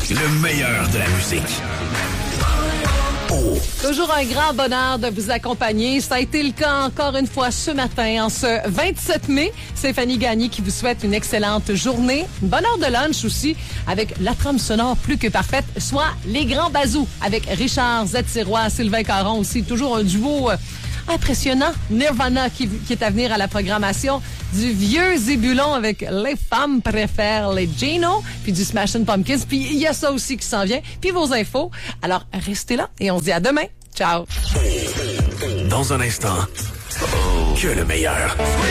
Le meilleur de la musique. Toujours un grand bonheur de vous accompagner. Ça a été le cas encore une fois ce matin, en ce 27 mai. C'est Fanny Gagné qui vous souhaite une excellente journée. Une bonne heure de lunch aussi, avec la trame sonore plus que parfaite, soit Les Grands Bazous, avec Richard Z-Sirois, Sylvain Caron aussi. Toujours un duo impressionnant. Nirvana qui est à venir à la programmation. Du vieux Zébulon avec Les femmes préfèrent les Gino, puis du Smashing Pumpkins. Puis il y a ça aussi qui s'en vient. Puis vos infos. Alors, restez là et on se dit à demain. Ciao. Dans un instant, que le meilleur.